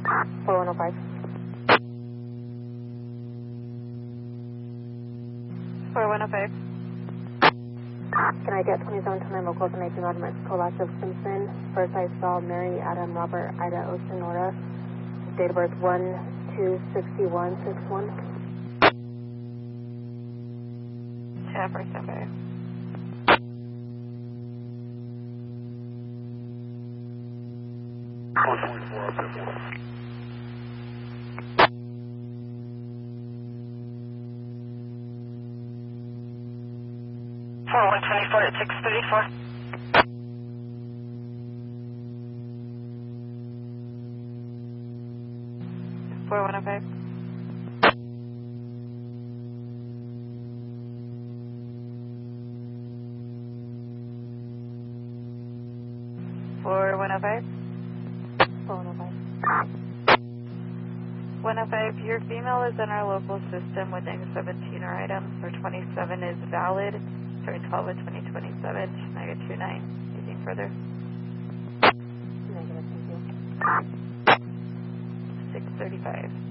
4105. 4105. Can I get 2729 locals and 18 out of Mexico, last of Simpson? First I saw Mary, Adam, Robert, Ida, Ocean, Nora. Date of birth 1-2-61-61. Yeah, first okay. For 124 at 634. 4105. 4105. 105, your female is in our local system with 17 or items, or 27 is valid, turn 12 of 2027, Schneider 29. Anything further? Negative, thank you. 635.